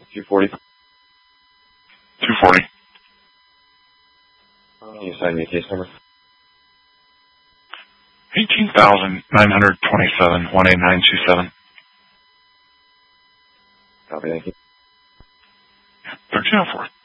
240. 240. Can you assign me a case number? 18,927, 18927. Copy, thank you. 1304.